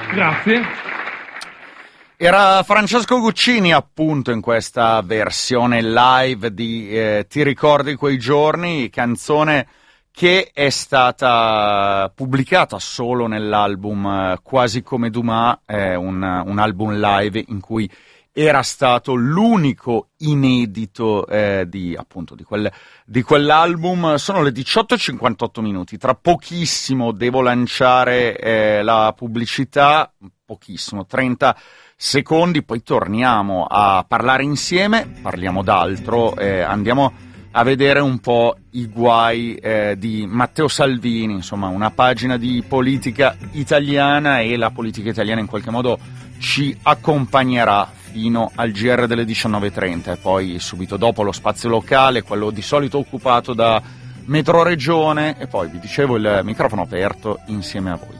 Grazie. Era Francesco Guccini appunto in questa versione live di Ti ricordi quei giorni, canzone che è stata pubblicata solo nell'album Quasi come Dumas, un album live in cui era stato l'unico inedito di quell'album. Sono le 18:58 minuti, tra pochissimo devo lanciare la pubblicità, pochissimo, 30 secondi, poi torniamo a parlare insieme, parliamo d'altro, andiamo a vedere un po' i guai di Matteo Salvini, insomma una pagina di politica italiana, e la politica italiana in qualche modo ci accompagnerà fino al GR delle 19:30 e poi subito dopo lo spazio locale, quello di solito occupato da Metro Regione, e poi vi dicevo il microfono aperto insieme a voi.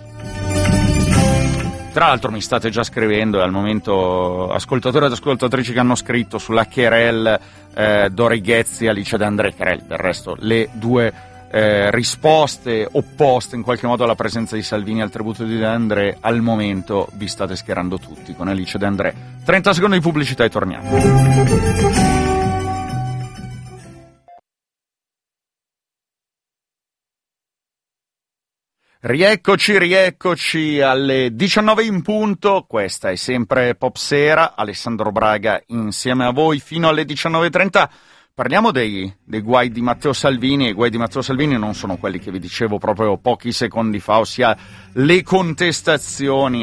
Tra l'altro mi state già scrivendo, al momento ascoltatori ed ascoltatrici che hanno scritto sulla querel Dori Ghezzi e Alice De André, querel, del resto le due risposte opposte in qualche modo alla presenza di Salvini al tributo di De André. Al momento vi state schierando tutti con Alice De André. 30 secondi di pubblicità e torniamo. Rieccoci alle 19 in punto, questa è sempre Popsera, Alessandro Braga insieme a voi fino alle 19:30. Parliamo dei guai di Matteo Salvini, e i guai di Matteo Salvini non sono quelli che vi dicevo proprio pochi secondi fa, ossia le contestazioni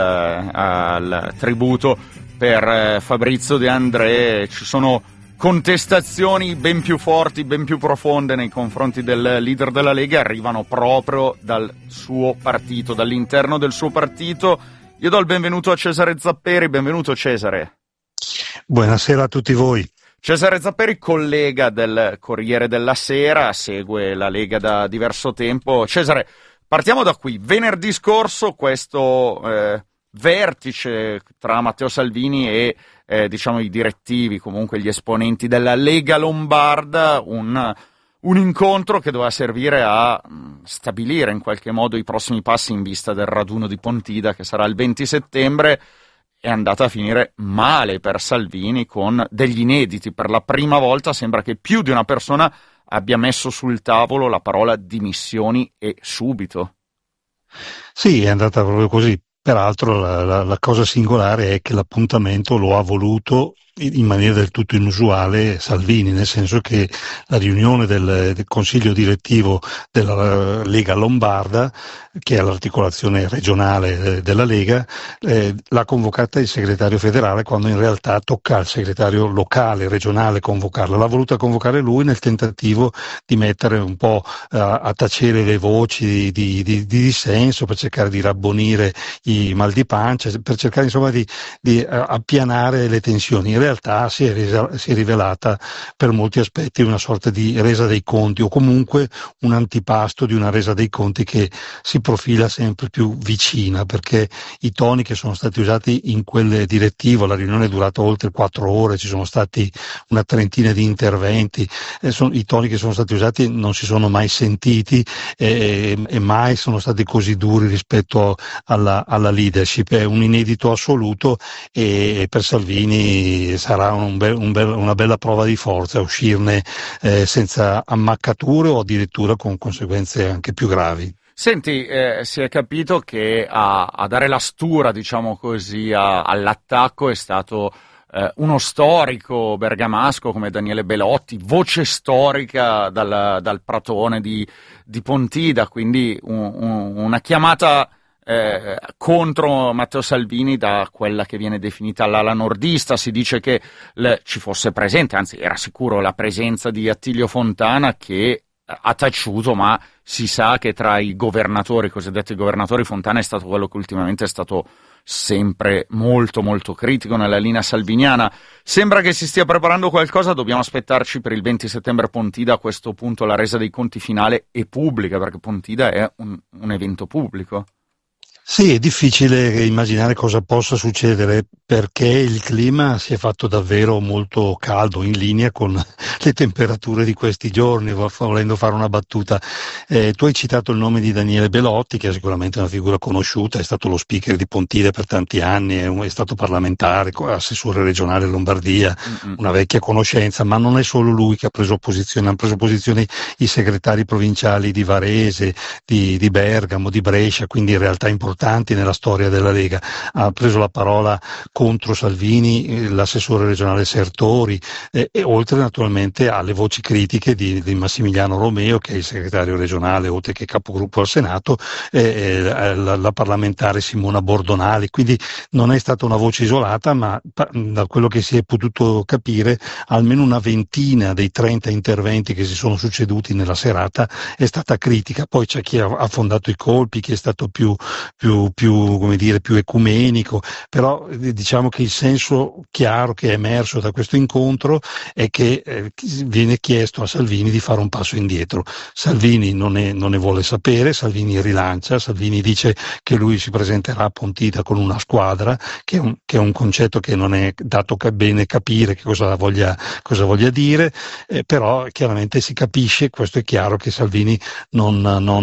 al tributo per Fabrizio De André. Ci sono contestazioni ben più forti, ben più profonde nei confronti del leader della Lega, arrivano proprio dal suo partito, dall'interno del suo partito. Io do il benvenuto a Cesare Zapperi. Benvenuto Cesare. Buonasera a tutti voi. Cesare Zapperi, collega del Corriere della Sera, segue la Lega da diverso tempo. Cesare, partiamo da qui. Venerdì scorso questo vertice tra Matteo Salvini e i direttivi, comunque gli esponenti della Lega Lombarda, un incontro che doveva servire a stabilire in qualche modo i prossimi passi in vista del raduno di Pontida che sarà il 20 settembre. È andata a finire male per Salvini con degli inediti. Per la prima volta sembra che più di una persona abbia messo sul tavolo la parola dimissioni e subito. Sì, è andata proprio così. Peraltro la cosa singolare è che l'appuntamento lo ha voluto in maniera del tutto inusuale Salvini, nel senso che la riunione del consiglio direttivo della Lega Lombarda, che è l'articolazione regionale della Lega, l'ha convocata il segretario federale, quando in realtà tocca al segretario locale, regionale convocarla. L'ha voluta convocare lui nel tentativo di mettere un po' a tacere le voci di dissenso, per cercare di rabbonire i mal di pancia, per cercare insomma di appianare le tensioni. In realtà si è rivelata per molti aspetti una sorta di resa dei conti, o comunque un antipasto di una resa dei conti che si profila sempre più vicina, perché i toni che sono stati usati in quel direttivo, la riunione è durata oltre 4 ore, ci sono stati una trentina di interventi, i toni che sono stati usati non si sono mai sentiti e mai sono stati così duri rispetto alla leadership. È un inedito assoluto, e per Salvini sarà una bella prova di forza uscirne senza ammaccature o addirittura con conseguenze anche più gravi. Senti, si è capito che a dare la stura, diciamo così, all'attacco è stato uno storico bergamasco come Daniele Belotti, voce storica dal pratone di Pontida, ci una chiamata contro Matteo Salvini da quella che viene definita l'ala nordista. Si dice che ci fosse presente, anzi era sicuro, la presenza di Attilio Fontana, che ha taciuto, ma si sa che tra i governatori, i cosiddetti governatori, Fontana è stato quello che ultimamente è stato sempre molto molto critico nella linea salviniana. Sembra che si stia preparando qualcosa, dobbiamo aspettarci per il 20 settembre Pontida. A questo punto la resa dei conti finale è pubblica, perché Pontida è un evento pubblico. Sì, è difficile immaginare cosa possa succedere, perché il clima si è fatto davvero molto caldo, in linea con le temperature di questi giorni, volendo fare una battuta. Tu hai citato il nome di Daniele Belotti, che è sicuramente una figura conosciuta, è stato lo speaker di Pontide per tanti anni, è stato parlamentare, assessore regionale Lombardia, una vecchia conoscenza, ma non è solo lui che ha preso posizione, hanno preso posizione i segretari provinciali di Varese, di Bergamo, di Brescia, quindi realtà importanti nella storia della Lega. Ha preso la parola contro Salvini l'assessore regionale Sertori, e oltre naturalmente alle voci critiche di Massimiliano Romeo, che è il segretario regionale oltre che capogruppo al Senato, la parlamentare Simona Bordonali, quindi non è stata una voce isolata, ma da quello che si è potuto capire almeno una ventina dei 30 interventi che si sono succeduti nella serata è stata critica. Poi c'è chi ha affondato i colpi, chi è stato più come dire, più ecumenico, però diciamo che il senso chiaro che è emerso da questo incontro è che viene chiesto a Salvini di fare un passo indietro. Salvini non ne vuole sapere, Salvini rilancia, Salvini dice che lui si presenterà a Pontida con una squadra, che è un concetto che non è dato bene capire che cosa voglia dire, però chiaramente si capisce, questo è chiaro, che Salvini non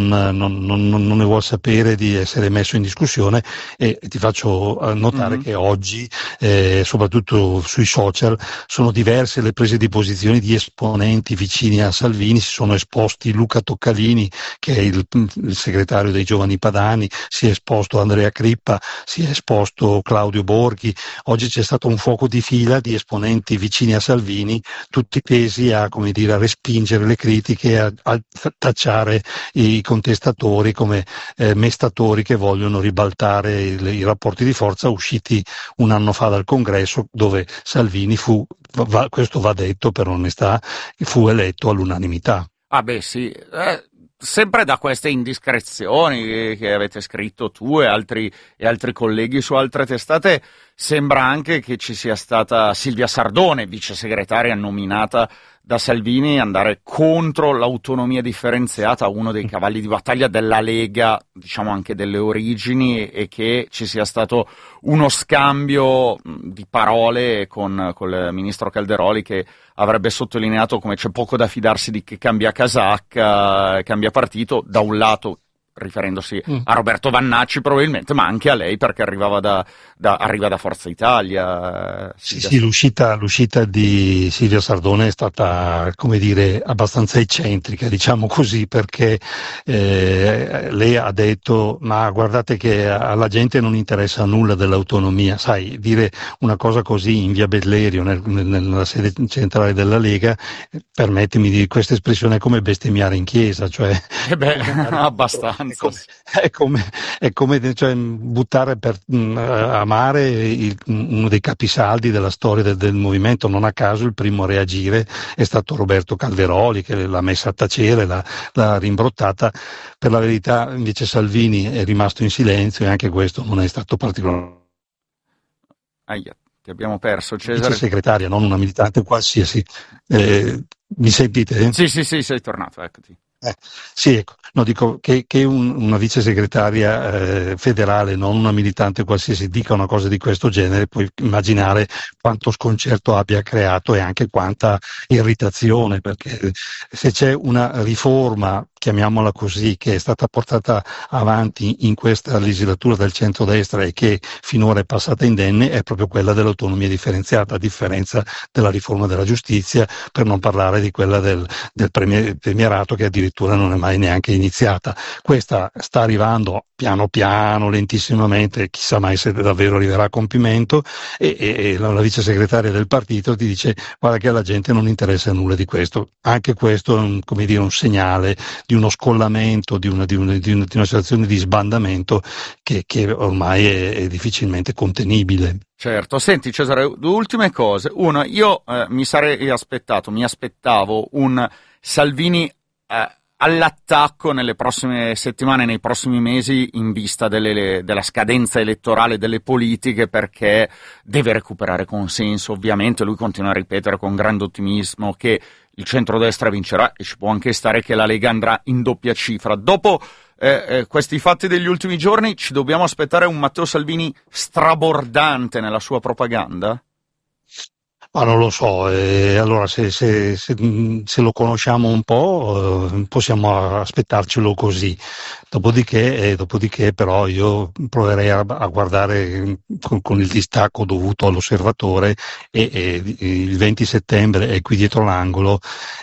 ne vuole sapere di essere messo in discussione, e ti faccio notare che oggi, soprattutto sui social, sono diverse le prese di posizione di esponenti vicini a Salvini. Si sono esposti Luca Toccalini, che è il segretario dei Giovani Padani, si è esposto Andrea Crippa, si è esposto Claudio Borghi. Oggi c'è stato un fuoco di fila di esponenti vicini a Salvini, tutti tesi a, come dire, a respingere le critiche, a tacciare i contestatori come mestatori che vogliono ribaltare i rapporti di forza usciti un anno fa dal Congresso, dove Salvini questo va detto per onestà, fu eletto all'unanimità. Ah beh sì, sempre da queste indiscrezioni che avete scritto tu e altri colleghi su altre testate, sembra anche che ci sia stata Silvia Sardone, vice segretaria nominata da Salvini, andare contro l'autonomia differenziata, uno dei cavalli di battaglia della Lega, diciamo anche delle origini, e che ci sia stato uno scambio di parole con il ministro Calderoli, che avrebbe sottolineato come c'è poco da fidarsi di chi cambia casacca, cambia partito, da un lato riferendosi a Roberto Vannacci probabilmente, ma anche a lei, perché arriva da Forza Italia. Sì, l'uscita di Silvia Sardone è stata, come dire, abbastanza eccentrica, diciamo così, perché lei ha detto: ma guardate che alla gente non interessa nulla dell'autonomia. Sai, dire una cosa così in via Bellerio, nella sede centrale della Lega, permettimi di questa espressione, è come bestemmiare in chiesa, cioè abbastanza. È come cioè, buttare per amare uno dei capisaldi della storia del movimento. Non a caso il primo a reagire è stato Roberto Calderoli, che l'ha messa a tacere, l'ha rimbrottata. Per la verità invece Salvini è rimasto in silenzio, e anche questo non è stato particolarmente. Ti abbiamo perso, Cesare. Vice segretaria, non una militante qualsiasi. Mi sentite? Sì, sei tornato, eccoti. Sì, ecco. No, dico che una vice segretaria federale, non una militante qualsiasi, dica una cosa di questo genere, puoi immaginare quanto sconcerto abbia creato e anche quanta irritazione, perché se c'è una riforma, chiamiamola così, che è stata portata avanti in questa legislatura del centrodestra e che finora è passata indenne, è proprio quella dell'autonomia differenziata, a differenza della riforma della giustizia, per non parlare di quella del premierato, che addirittura non è mai neanche iniziata. Questa sta arrivando piano piano, lentissimamente, chissà mai se davvero arriverà a compimento, e la vice segretaria del partito ti dice: guarda che alla gente non interessa nulla di questo. Anche questo è un segnale di uno scollamento, di una situazione di sbandamento che ormai è difficilmente contenibile. Certo, senti Cesare, due ultime cose. Una, io mi aspettavo un Salvini all'attacco nelle prossime settimane, nei prossimi mesi, in vista della scadenza elettorale delle politiche, perché deve recuperare consenso. Ovviamente lui continua a ripetere con grande ottimismo che il centrodestra vincerà, e ci può anche stare che la Lega andrà in doppia cifra. Dopo questi fatti degli ultimi giorni, ci dobbiamo aspettare un Matteo Salvini strabordante nella sua propaganda? Ma non lo so, allora se lo conosciamo un po', possiamo aspettarcelo così. Dopodiché però io proverei a guardare con il distacco dovuto all'osservatore e il 20 settembre è qui dietro l'angolo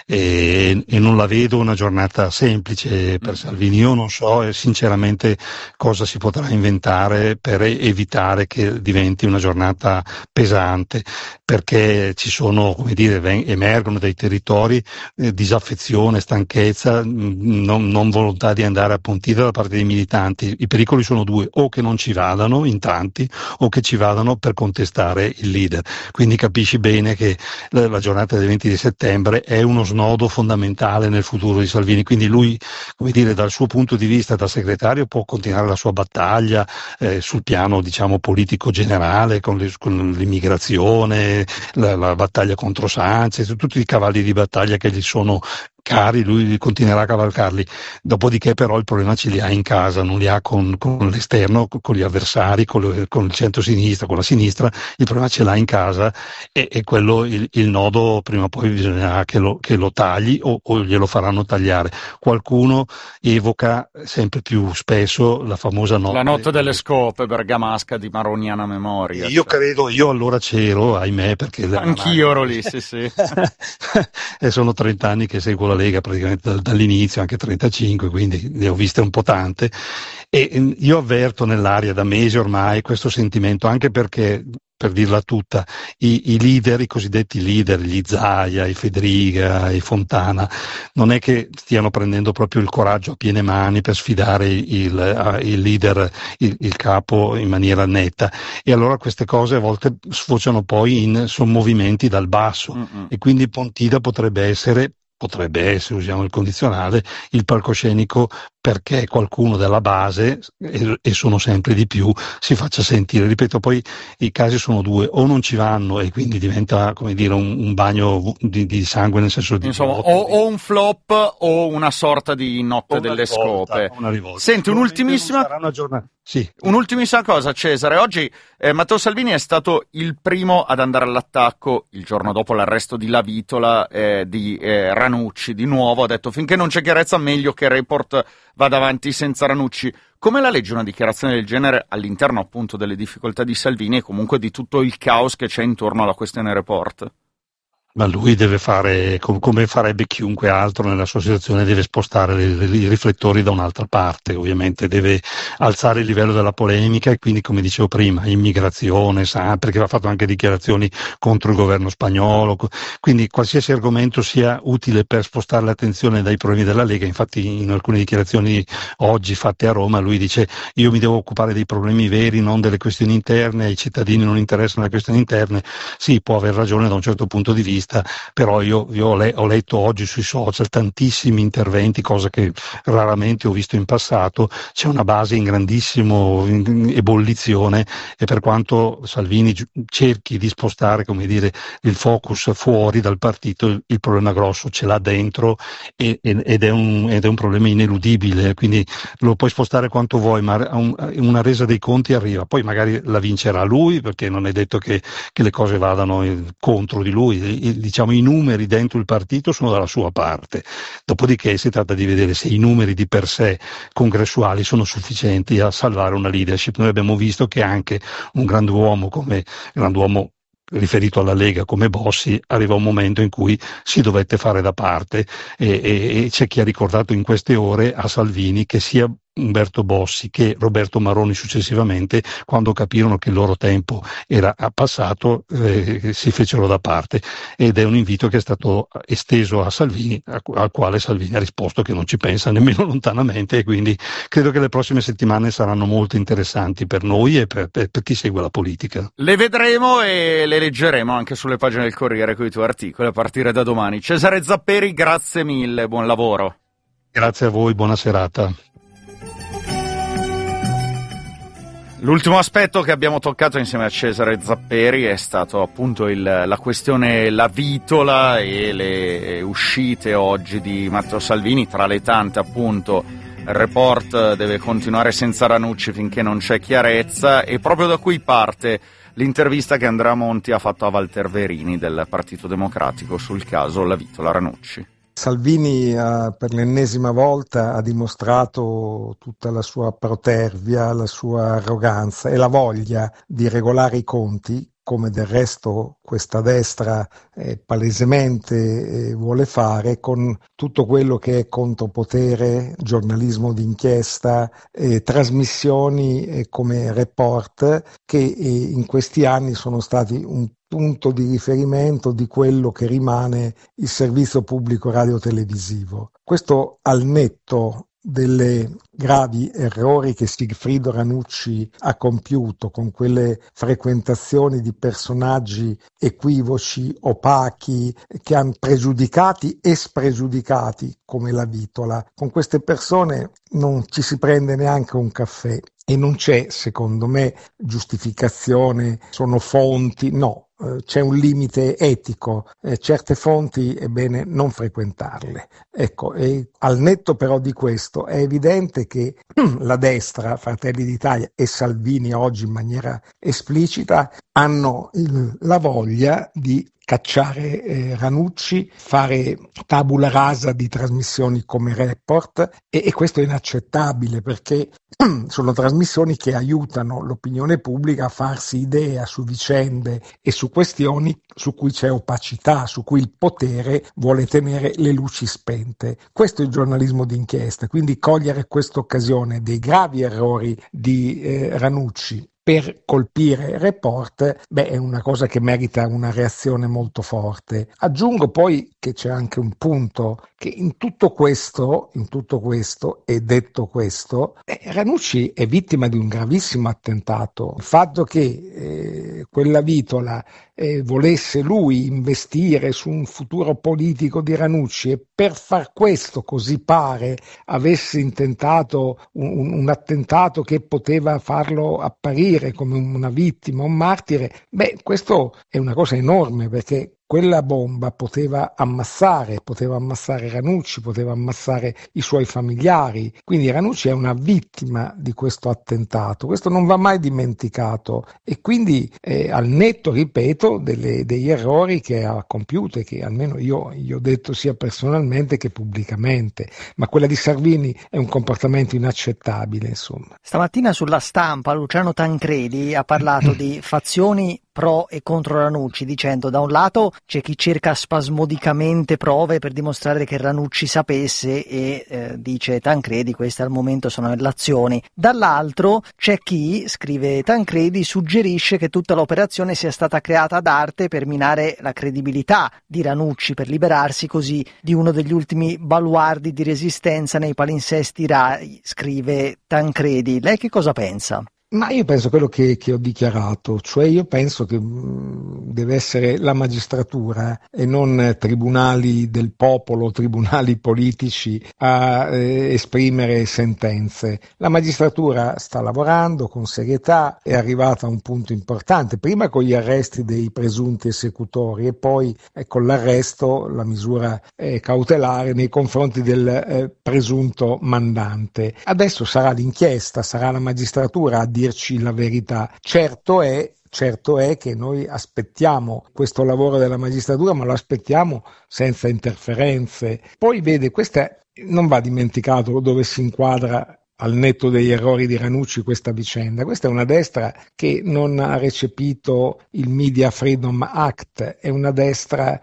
e non la vedo una giornata semplice per Salvini. Io non so sinceramente cosa si potrà inventare per evitare che diventi una giornata pesante, perché ci sono, come dire, emergono dai territori disaffezione, stanchezza, non volontà di andare a Pontida da parte dei militanti. I pericoli sono due: o che non ci vadano in tanti, o che ci vadano per contestare il leader. Quindi capisci bene che la giornata del 20 di settembre è uno snodo fondamentale nel futuro di Salvini. Quindi lui, come dire, dal suo punto di vista da segretario può continuare la sua battaglia sul piano, diciamo, politico generale, con l'immigrazione, la battaglia contro Sanchez, tutti i cavalli di battaglia che gli sono cari, lui continuerà a cavalcarli. Dopodiché però il problema ce li ha in casa, non li ha con l'esterno, con gli avversari, con il centro-sinistra, con la sinistra. Il problema ce l'ha in casa e quello, il nodo prima o poi bisognerà che lo tagli o glielo faranno tagliare. Qualcuno evoca sempre più spesso la famosa notte. La notte delle scope bergamasca di maroniana memoria. Io credo, io allora c'ero, ahimè, perché anch'io ero lì, sì. E sono 30 anni che seguo la Lega praticamente dall'inizio, anche 35, quindi ne ho viste un po' tante, e io avverto nell'aria da mesi ormai questo sentimento, anche perché, per dirla tutta, i leader, i cosiddetti leader, gli Zaia, i Fedriga, i Fontana, non è che stiano prendendo proprio il coraggio a piene mani per sfidare il leader, il capo, in maniera netta, e allora queste cose a volte sfociano poi in sommovimenti dal basso. E quindi Pontida potrebbe essere, usiamo il condizionale, il palcoscenico perché qualcuno della base, e sono sempre di più, si faccia sentire. Ripeto, poi i casi sono due: o non ci vanno e quindi diventa, come dire, un bagno di sangue, nel senso di insomma, o un flop o una sorta di notte delle scope. Una rivolta. Senti, un'ultimissima Sì. Un'ultimissima cosa, Cesare. Oggi Matteo Salvini è stato il primo ad andare all'attacco il giorno dopo l'arresto di Lavitola, di Ranucci. Di nuovo ha detto: finché non c'è chiarezza meglio che Report vada avanti senza Ranucci. Come la legge una dichiarazione del genere all'interno appunto delle difficoltà di Salvini e comunque di tutto il caos che c'è intorno alla questione Report? Ma lui deve fare, come farebbe chiunque altro nella sua situazione, deve spostare i riflettori da un'altra parte. Ovviamente deve alzare il livello della polemica, e quindi, come dicevo prima, immigrazione, perché ha fatto anche dichiarazioni contro il governo spagnolo, quindi qualsiasi argomento sia utile per spostare l'attenzione dai problemi della Lega. Infatti in alcune dichiarazioni oggi fatte a Roma lui dice: io mi devo occupare dei problemi veri, non delle questioni interne, ai cittadini non interessano le questioni interne. Sì, può aver ragione da un certo punto di vista, però io ho letto oggi sui social tantissimi interventi, cosa che raramente ho visto in passato. C'è una base in grandissimo ebollizione, e per quanto Salvini cerchi di spostare, come dire, il focus fuori dal partito, il problema grosso ce l'ha dentro ed è un problema ineludibile, quindi lo puoi spostare quanto vuoi, ma una resa dei conti arriva. Poi magari la vincerà lui, perché non è detto che le cose vadano contro di lui. Diciamo, i numeri dentro il partito sono dalla sua parte. Dopodiché si tratta di vedere se i numeri di per sé congressuali sono sufficienti a salvare una leadership. Noi abbiamo visto che anche un grand'uomo riferito alla Lega come Bossi arriva un momento in cui si dovette fare da parte, e c'è chi ha ricordato in queste ore a Salvini che sia Umberto Bossi che Roberto Maroni successivamente, quando capirono che il loro tempo era passato, si fecero da parte, ed è un invito che è stato esteso a Salvini, al quale Salvini ha risposto che non ci pensa nemmeno lontanamente, e quindi credo che le prossime settimane saranno molto interessanti per noi e per chi segue la politica. Le vedremo e le leggeremo anche sulle pagine del Corriere con i tuoi articoli a partire da domani. Cesare Zapperi, grazie mille, buon lavoro. Grazie a voi, buona serata. L'ultimo aspetto che abbiamo toccato insieme a Cesare Zapperi è stato appunto la questione Lavitola e le uscite oggi di Matteo Salvini. Tra le tante, appunto, il Report deve continuare senza Ranucci finché non c'è chiarezza, e proprio da qui parte l'intervista che Andrea Monti ha fatto a Walter Verini del Partito Democratico sul caso Lavitola Ranucci. Salvini per l'ennesima volta ha dimostrato tutta la sua protervia, la sua arroganza e la voglia di regolare i conti, come del resto questa destra palesemente vuole fare, con tutto quello che è contropotere, giornalismo d'inchiesta, trasmissioni come Report, che in questi anni sono stati un punto di riferimento di quello che rimane il servizio pubblico radiotelevisivo. Questo al netto delle gravi errori che Sigfrido Ranucci ha compiuto con quelle frequentazioni di personaggi equivoci, opachi, che hanno pregiudicati e spregiudicati come Lavitola. Con queste persone non ci si prende neanche un caffè e non c'è, secondo me, giustificazione, sono fonti, no. C'è un limite etico, certe fonti è bene non frequentarle. Ecco, e al netto però di questo è evidente che la destra, Fratelli d'Italia e Salvini oggi in maniera esplicita hanno la voglia di cacciare Ranucci, fare tabula rasa di trasmissioni come Report e questo è inaccettabile perché sono trasmissioni che aiutano l'opinione pubblica a farsi idea su vicende e su questioni su cui c'è opacità, su cui il potere vuole tenere le luci spente. Questo è il giornalismo d'inchiesta, quindi cogliere questa occasione dei gravi errori di Ranucci per colpire Report, è una cosa che merita una reazione molto forte. Aggiungo poi che c'è anche un punto che in tutto questo e detto questo, Ranucci è vittima di un gravissimo attentato. Il fatto che quella Vitola volesse lui investire su un futuro politico di Ranucci e per far questo, così pare, avesse intentato un attentato che poteva farlo apparire come una vittima, un martire, questo è una cosa enorme perché quella bomba poteva ammassare Ranucci, poteva ammassare i suoi familiari, quindi Ranucci è una vittima di questo attentato, questo non va mai dimenticato e quindi al netto, ripeto, degli errori che ha compiuto e che almeno io gli ho detto sia personalmente che pubblicamente, ma quella di Salvini è un comportamento inaccettabile, insomma. Stamattina sulla Stampa Luciano Tancredi ha parlato di fazioni pro e contro Ranucci, dicendo da un lato c'è chi cerca spasmodicamente prove per dimostrare che Ranucci sapesse e dice Tancredi queste al momento sono relazioni, dall'altro c'è chi, scrive Tancredi, suggerisce che tutta l'operazione sia stata creata ad arte per minare la credibilità di Ranucci, per liberarsi così di uno degli ultimi baluardi di resistenza nei palinsesti Rai, scrive Tancredi. Lei che cosa pensa? Ma io penso quello che ho dichiarato, cioè io penso che deve essere la magistratura e non tribunali del popolo, tribunali politici a esprimere sentenze. La magistratura sta lavorando con serietà, è arrivata a un punto importante, prima con gli arresti dei presunti esecutori e poi con l'arresto, la misura cautelare nei confronti del presunto mandante. Adesso sarà l'inchiesta, sarà la magistratura a dirci la verità. Certo è che noi aspettiamo questo lavoro della magistratura, ma lo aspettiamo senza interferenze. Poi vede, questa non va dimenticato dove si inquadra al netto degli errori di Ranucci questa vicenda. Questa è una destra che non ha recepito il Media Freedom Act, è una destra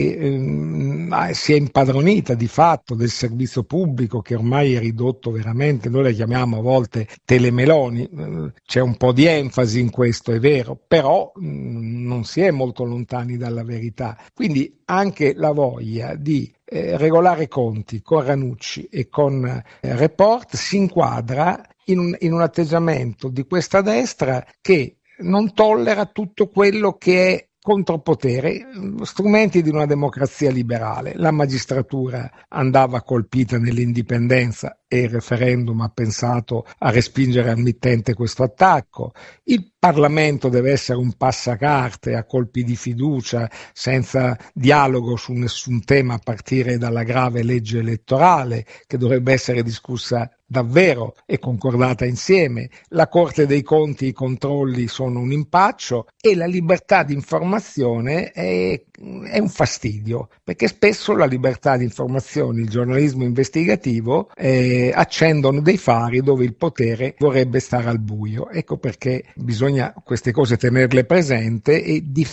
che si è impadronita di fatto del servizio pubblico che ormai è ridotto veramente, noi le chiamiamo a volte telemeloni, c'è un po' di enfasi in questo, è vero, però non si è molto lontani dalla verità. Quindi anche la voglia di regolare conti con Ranucci e con Report si inquadra in un atteggiamento di questa destra che non tollera tutto quello che è contropotere, strumenti di una democrazia liberale. La magistratura andava colpita nell'indipendenza e il referendum ha pensato a respingere al mittente questo attacco. Il Parlamento deve essere un passacarte a colpi di fiducia, senza dialogo su nessun tema a partire dalla grave legge elettorale che dovrebbe essere discussa davvero è concordata insieme, la Corte dei Conti e i controlli sono un impaccio e la libertà di informazione è un fastidio, perché spesso la libertà di informazione, il giornalismo investigativo accendono dei fari dove il potere vorrebbe stare al buio. Ecco perché bisogna queste cose tenerle presente e